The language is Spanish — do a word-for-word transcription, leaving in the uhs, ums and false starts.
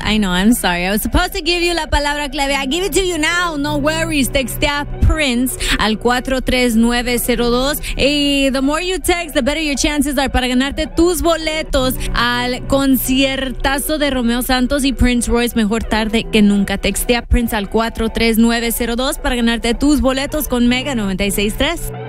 I know, I'm sorry. I was supposed to give you la palabra clave. I give it to you now. No worries. Textea Prince al cuatro tres nueve cero dos. Y the more you text, the better your chances are para ganarte tus boletos al conciertazo de Romeo Santos y Prince Royce. Mejor tarde que nunca. Textea Prince al cuatro tres nueve cero dos para ganarte tus boletos con Mega noventa y seis punto tres.